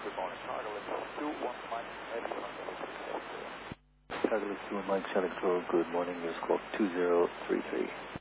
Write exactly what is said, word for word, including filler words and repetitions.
good morning. Cargo two one Mike, heavy one. Cargo two one Mike, Shelly Control, good morning. News call two zero three three.